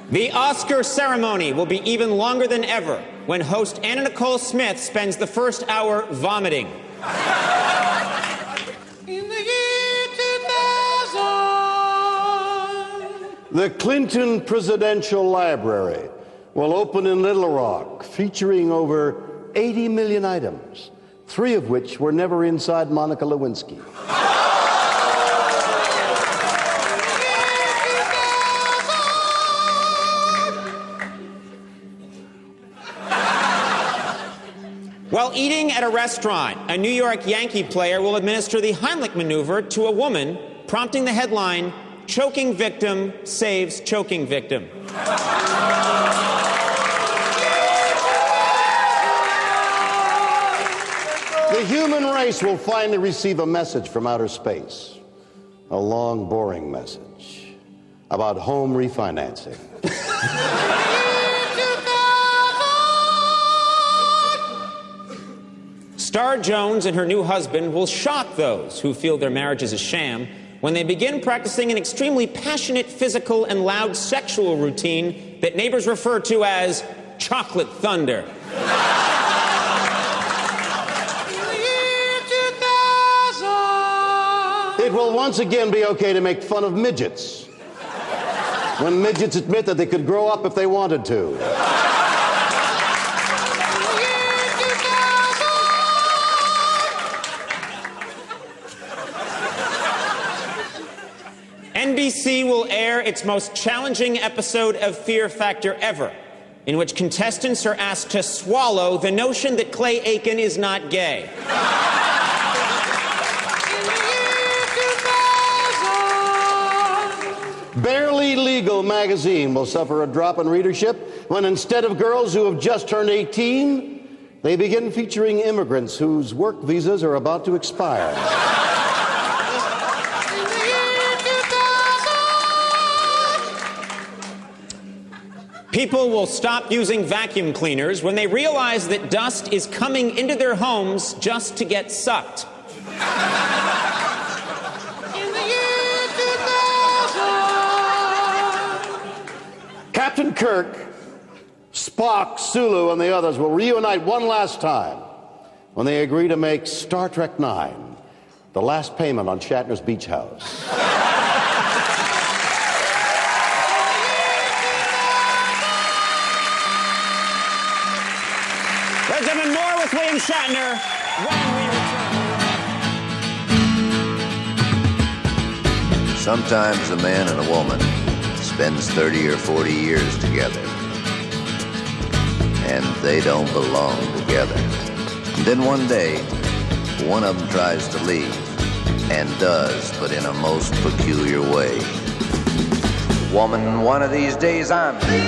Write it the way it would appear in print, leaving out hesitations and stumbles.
The Oscar ceremony will be even longer than ever when host Anna Nicole Smith spends the first hour vomiting. In the year 2000. The Clinton Presidential Library will open in Little Rock, featuring over 80 million items, 3 of which were never inside Monica Lewinsky. While eating at a restaurant, a New York Yankee player will administer the Heimlich maneuver to a woman, prompting the headline, "Choking Victim Saves Choking Victim." The human race will finally receive a message from outer space. A long, boring message about home refinancing. Star Jones and her new husband will shock those who feel their marriage is a sham when they begin practicing an extremely passionate physical and loud sexual routine that neighbors refer to as chocolate thunder. It will once again be okay to make fun of midgets when midgets admit that they could grow up if they wanted to. NBC will air its most challenging episode of Fear Factor ever, in which contestants are asked to swallow the notion that Clay Aiken is not gay. Barely Legal magazine will suffer a drop in readership when instead of girls who have just turned 18, they begin featuring immigrants whose work visas are about to expire. People will stop using vacuum cleaners when they realize that dust is coming into their homes just to get sucked. Captain Kirk, Spock, Sulu, and the others will reunite one last time when they agree to make Star Trek IX the last payment on Shatner's beach house. Ladies and gentlemen, more with William Shatner when we return. Sometimes a man and a woman spends 30 or 40 years together, and they don't belong together. And then one day, one of them tries to leave, and does, but in a most peculiar way. Woman, one of these days I'm